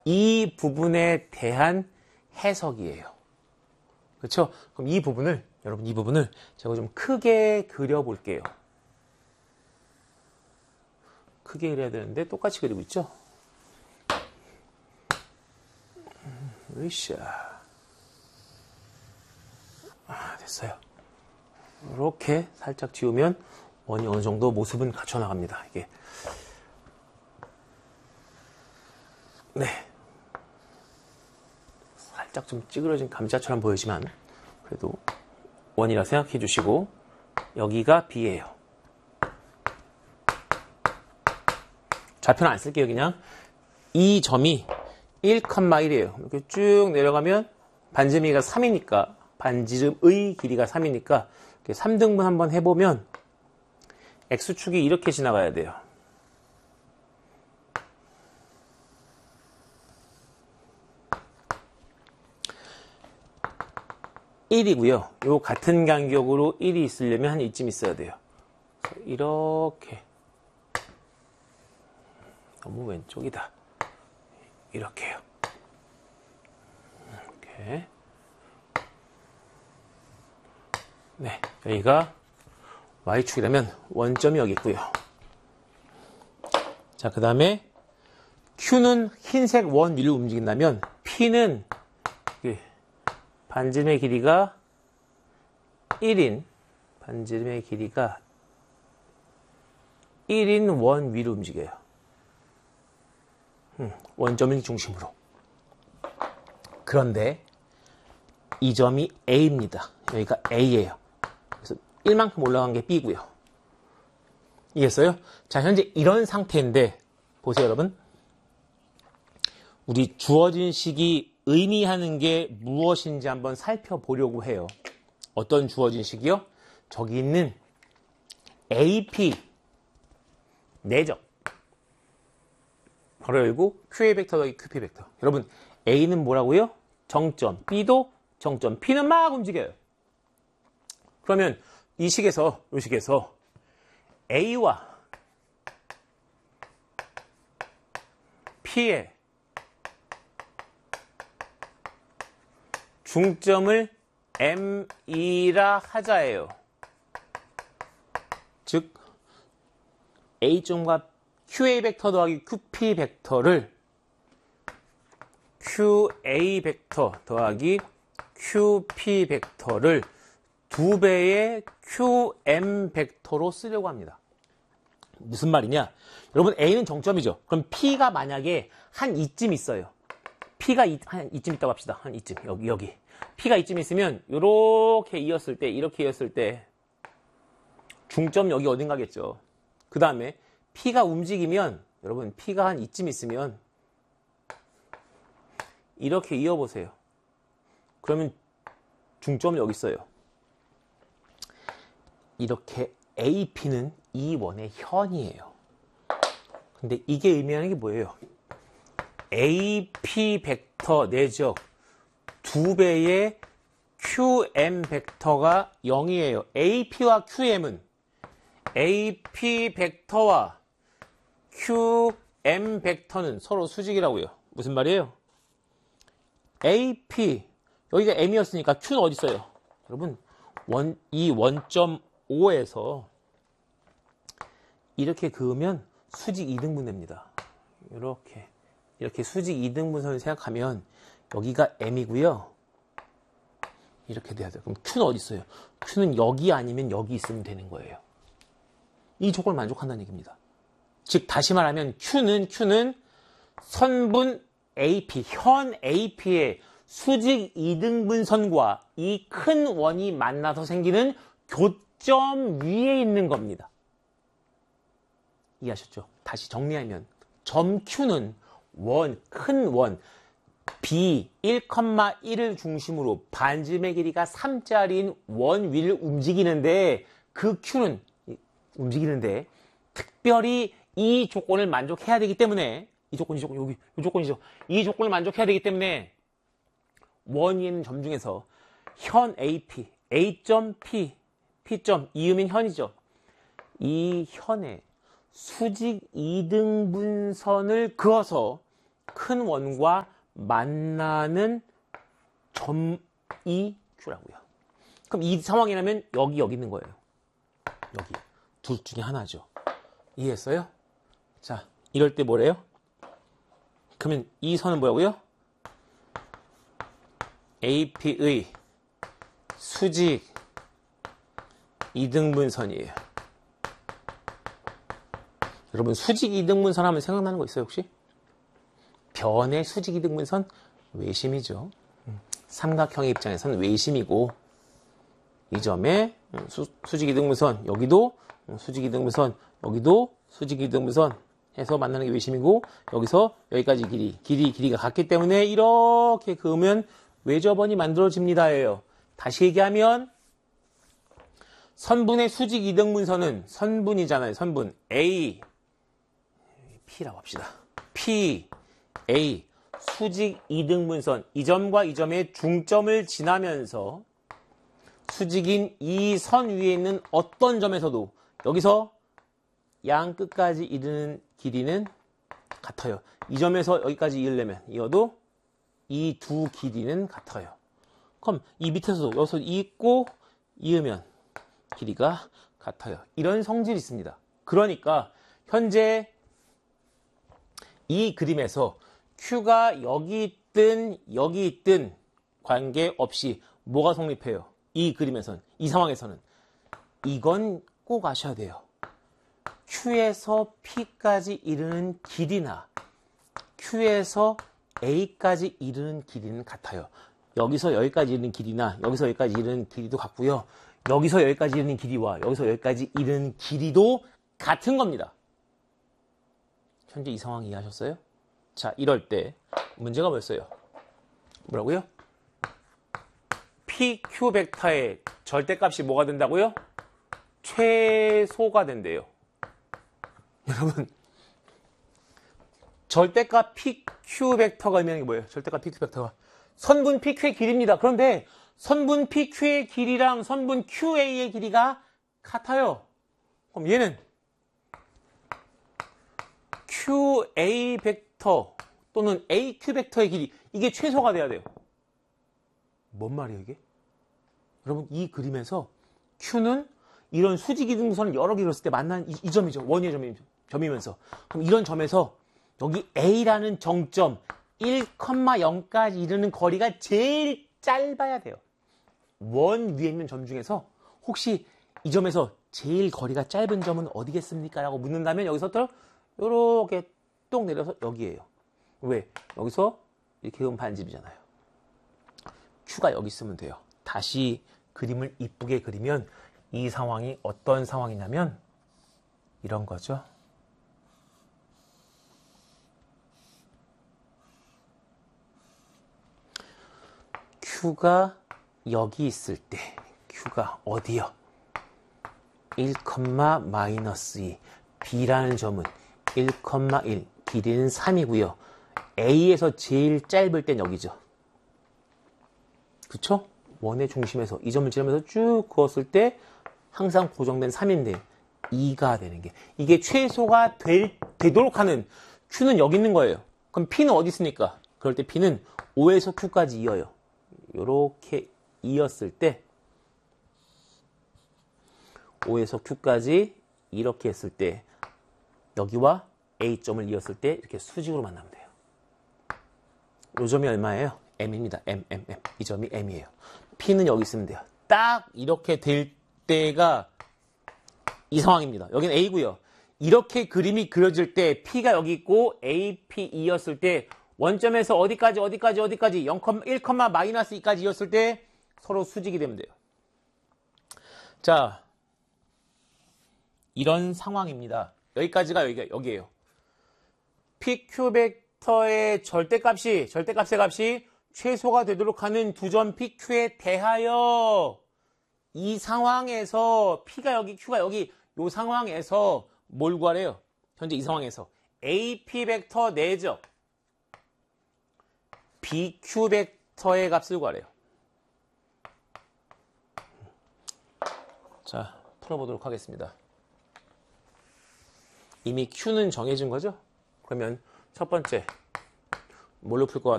이 부분에 대한 해석이에요. 그렇죠? 그럼 이 부분을 여러분 이 부분을 제가 좀 크게 그려볼게요. 크게 그려야 되는데 똑같이 그리고 있죠? 으쌰. 됐어요. 이렇게 살짝 지우면 원이 어느 정도 모습은 갖춰 나갑니다. 이게. 네. 살짝 좀 찌그러진 감자처럼 보이지만 그래도 원이라 생각해 주시고 여기가 B예요. 좌표는 안 쓸게요. 그냥 이 점이 1,1이에요. 이렇게 쭉 내려가면 반지름이가 3이니까 반지름의 길이가 3이니까 3등분 한번 해보면 X축이 이렇게 지나가야 돼요. (1이고요) 요 같은 간격으로 1이 있으려면 한 이쯤 있어야 돼요. 이렇게 너무 왼쪽이다. 이렇게요. 이렇게. 네, 여기가 Y축이라면 원점이 여기 있고요. 자, 그 다음에 Q는 흰색 원 위를 움직인다면 P는 반지름의 길이가 1인 반지름의 길이가 1인 원 위로 움직여요. 원점을 중심으로. 그런데 이 점이 A입니다. 여기가 A예요. 그래서 1만큼 올라간 게 B고요. 이해했어요? 자, 현재 이런 상태인데 보세요, 여러분. 우리 주어진 식이 의미하는 게 무엇인지 한번 살펴보려고 해요. 어떤 주어진 식이요? 저기 있는 AP 내적 바로 열고 QA 벡터 더하기 QP 벡터. 여러분 A는 뭐라고요? 정점. B도 정점. P는 막 움직여요. 그러면 이 식에서 A와 P의 중점을 M이라 하자예요. 즉 A점과 QA 벡터 더하기 QP 벡터를 QA 벡터 더하기 QP 벡터를 2배의 QM 벡터로 쓰려고 합니다. 무슨 말이냐? 여러분 A는 정점이죠. 그럼 P가 만약에 한 이쯤 있어요. P가 한 이쯤 있다고 합시다. 한 이쯤 여기 P가 이쯤 있으면 이렇게 이었을 때 이렇게 이었을 때 중점 여기 어딘가겠죠. 그 다음에 P가 움직이면 여러분 P가 한 이쯤 있으면 이렇게 이어보세요. 그러면 중점 여기 있어요. 이렇게 AP는 이 원의 현이에요. 근데 이게 의미하는 게 뭐예요? AP 벡터 내적 2배의 QM 벡터가 0이에요. AP와 QM은 AP 벡터와 QM 벡터는 서로 수직이라고요. 무슨 말이에요? AP 여기가 M이었으니까 Q는 어디 있어요? 여러분 이 원점 O에서 이렇게 그으면 수직 2등분 됩니다. 이렇게 수직 2등분선을 생각하면 여기가 M이고요. 이렇게 돼야 돼요. 그럼 Q는 어디 있어요? Q는 여기 아니면 여기 있으면 되는 거예요. 이 조건을 만족한다는 얘기입니다. 즉 다시 말하면 Q는 선분 AP, 현 AP의 수직 2등분선과 이 큰 원이 만나서 생기는 교점 위에 있는 겁니다. 이해하셨죠? 다시 정리하면 점 Q는 큰 원 B 1,1을 중심으로 반지름의 길이가 3짜리인 원 위를 움직이는데 그 Q는 움직이는데 특별히 이 조건을 만족해야 되기 때문에 이 조건이죠. 이 조건을 만족해야 되기 때문에 원 위에 있는 점 중에서 현 AP, A점 P, P점 이음인 현이죠. 이 현에 수직 2등분선을 그어서 큰 원과 만나는 점이 Q라고요. 그럼 이 상황이라면 여기 있는 거예요. 여기. 둘 중에 하나죠. 이해했어요? 자, 이럴 때 뭐래요? 그러면 이 선은 뭐라고요? AP의 수직 이등분선이에요. 여러분 수직 이등분선 하면 생각나는 거 있어요 혹시? 변의 수직 이등분선 외심이죠. 삼각형의 입장에서는 외심이고 이 점에 수직 이등분선 여기도 수직 이등분선 여기도 수직 이등분선 해서 만나는 게 외심이고 여기서 여기까지 길이가 같기 때문에 이렇게 그으면 외접원이 만들어집니다예요. 다시 얘기하면 선분의 수직 이등분선은 선분이잖아요. 선분 A P라고 합시다. P A 수직 이등분선 이 점과 이 점의 중점을 지나면서 수직인 이 선 위에 있는 어떤 점에서도 여기서 양 끝까지 이르는 길이는 같아요. 이 점에서 여기까지 이으려면 이어도 이 두 길이는 같아요. 그럼 이 밑에서도 여기서 이고 이으면 길이가 같아요. 이런 성질이 있습니다. 그러니까 현재 이 그림에서 Q가 여기 있든 관계없이 뭐가 성립해요? 이 그림에서는, 이 상황에서는 이건 꼭 아셔야 돼요. Q에서 P까지 이르는 길이나 Q에서 A까지 이르는 길이는 같아요. 여기서 여기까지 이르는 길이나 여기서 여기까지 이르는 길이도 같고요. 여기서 여기까지 이르는 길이와 여기서 여기까지 이르는 길이도 같은 겁니다. 현재 이 상황 이해하셨어요? 자, 이럴 때 문제가 뭐였어요? 뭐라고요? PQ 벡터의 절대값이 뭐가 된다고요? 최소가 된대요. 여러분, 절대값 PQ 벡터가 의미하는 게 뭐예요? 절대값 PQ 벡터가 선분 PQ의 길이입니다. 그런데 선분 PQ의 길이랑 선분 QA의 길이가 같아요. 그럼 얘는 QA 벡터 또는 AQ 벡터의 길이 이게 최소가 돼야 돼요. 뭔 말이에요 이게? 여러분 이 그림에서 Q는 이런 수직 이등분선을 여러 개 그렸을 때 만난 이 점이죠. 원위의 점이면서 그럼 이런 점에서 여기 A라는 정점 1,0까지 이르는 거리가 제일 짧아야 돼요. 원 위에 있는 점 중에서 혹시 이 점에서 제일 거리가 짧은 점은 어디겠습니까? 라고 묻는다면 여기서부터 이렇게 똥 내려서 여기에요. 왜? 여기서 이렇게 그으면 반집이잖아요. Q가 여기 있으면 돼요. 다시 그림을 이쁘게 그리면 이 상황이 어떤 상황이냐면 이런 거죠. Q가 여기 있을 때 Q가 어디요? 1,-2 B라는 점은 1,1 길이는 3이고요. A에서 제일 짧을 땐 여기죠. 그쵸? 원의 중심에서 이 점을 지나면서 쭉 그었을 때 항상 고정된 3인데 2가 되는 게 이게 최소가 되도록 하는 Q는 여기 있는 거예요. 그럼 P는 어디 있습니까? 그럴 때 P는 O에서 Q까지 이어요. 요렇게 이었을 때 O에서 Q까지 이렇게 했을 때 여기와 A점을 이었을 때 이렇게 수직으로 만나면 돼요. 요 점이 얼마예요? M입니다. M. 이 점이 M이에요. P는 여기 있으면 돼요. 딱 이렇게 될 때가 이 상황입니다. 여기는 A고요. 이렇게 그림이 그려질 때 P가 여기 있고 APE였을 때 원점에서 어디까지 1,-2까지 이었을 때 서로 수직이 되면 돼요. 자, 이런 상황입니다. 여기까지가 여기예요. PQ 벡터의 절대값의 값이 최소가 되도록 하는 두 점 PQ에 대하여 이 상황에서 P가 여기, Q가 여기 이 상황에서 뭘 구하래요? 현재 이 상황에서 AP 벡터 내적 BQ 벡터의 값을 구하래요. 자, 풀어보도록 하겠습니다. 이미 Q는 정해진 거죠? 그러면 첫 번째 뭘로 풀 것